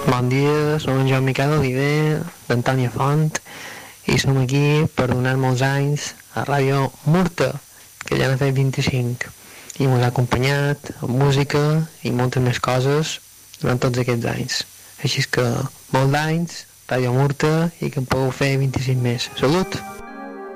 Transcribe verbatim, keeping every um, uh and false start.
Bon dia, som en Joan Miquel Oliver, d'Antònia Font, i som aquí per donar molts anys a Ràdio Murta, que ja n'ha fet vint-i-cinc, i ens ha acompanyat amb música i moltes més coses durant tots aquests anys. Així que molts d'anys, Ràdio Murta, i que en pugueu fer vint-i-cinc més. Salut!